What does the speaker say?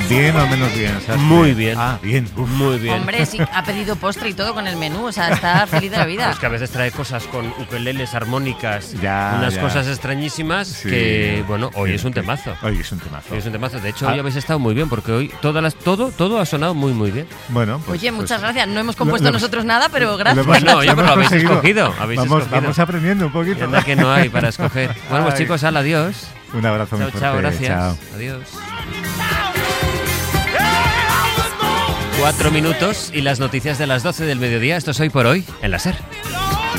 ¿Bien o menos bien? ¿Sabes? Muy bien. Ah, bien. Uf, muy bien. Hombre, sí, ha pedido postre y todo con el menú, o sea, está feliz de la vida. Es que a veces trae cosas con ukeleles, armónicas, Ya, unas ya. cosas extrañísimas Sí. que, bueno, hoy Sí, es un sí. temazo. Hoy es un temazo. Hoy es un temazo. De hecho, Ah. hoy habéis estado muy bien porque hoy todo ha sonado muy, muy bien. Bueno, pues, Oye, muchas pues, gracias. No hemos compuesto lo- nosotros nada, pero gracias. Bueno, oye, pero hemos habéis conseguido. escogido. Habéis escogido. Vamos aprendiendo un Y poquito. anda que no hay para escoger. Bueno, pues Ay. chicos, adiós. Un abrazo muy Chao, fuerte. chao, gracias. Chao. Adiós. 4 minutos y las noticias de las 12 del mediodía. Esto es Hoy por Hoy en la SER.